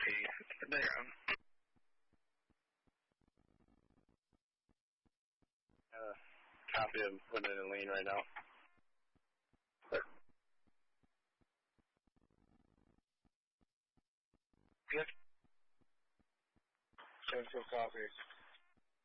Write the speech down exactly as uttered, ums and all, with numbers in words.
copy. There. Uh, copy. I'm putting it in lane right now. Yes. Central copy.